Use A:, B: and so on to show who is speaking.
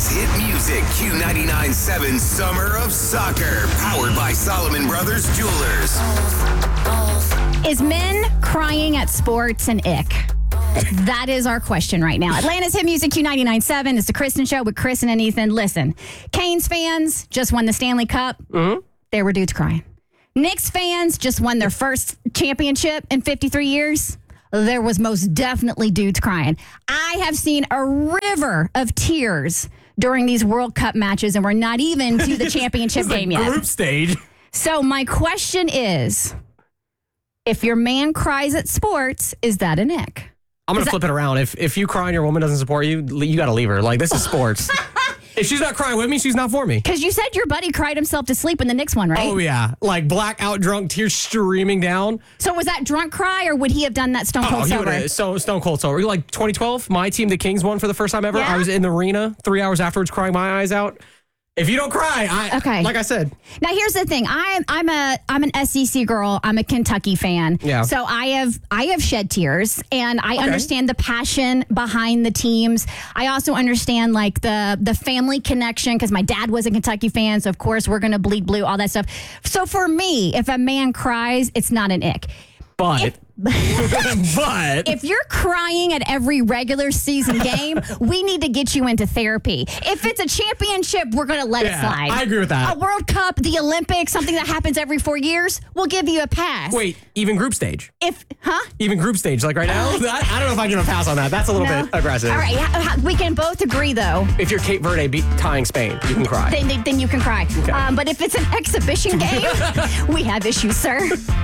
A: Atlanta's hit music, Q99.7 Summer of Soccer, powered by Solomon Brothers Jewelers.
B: Is men crying at sports an ick? That is our question right now. Atlanta's hit music, Q99.7. It's the Kristen Show with Kristen and Ethan. Listen, Canes fans just won the Stanley Cup. There were dudes crying. Knicks fans just won their first championship in 53 years. There was most definitely dudes crying. I have seen a river of tears during these World Cup matches, and we're not even to the championship game yet.
C: Group stage.
B: So my question is, if your man cries at sports, is that an ick?
C: I'm going to flip it around. If you cry and your woman doesn't support you, you got to leave her. Like, this is sports. If she's not crying with me, she's not for me.
B: Because you said your buddy cried himself to sleep in the Knicks one, right?
C: Oh, yeah. Like, blackout drunk, tears streaming down.
B: So was that drunk cry, or would he have done that stone cold sober?
C: Stone cold sober. Like, 2012, my team, the Kings, won for the first time ever.
B: Yeah?
C: I was in the arena 3 hours afterwards crying my eyes out. If you don't cry,
B: Okay.
C: Like I said.
B: Now here's the thing. I'm an SEC girl. I'm a Kentucky fan.
C: Yeah.
B: So I have shed tears, and I understand the passion behind the teams. I also understand like the family connection, because my dad was a Kentucky fan, so of course we're gonna bleed blue, all that stuff. So for me, if a man cries, it's not an ick.
C: But
B: If you're crying at every regular season game, we need to get you into therapy. If it's a championship, we're going to let it slide.
C: I agree with that.
B: A World Cup, the Olympics, something that happens every 4 years, we'll give you a pass.
C: Wait, even group stage?
B: Huh?
C: Even group stage, like right now? I don't know if I give a pass on that. That's a little bit aggressive.
B: All right, we can both agree, though.
C: If you're Cape Verde tying Spain, you can cry.
B: Then you can cry.
C: Okay.
B: But if it's an exhibition game, we have issues, sir.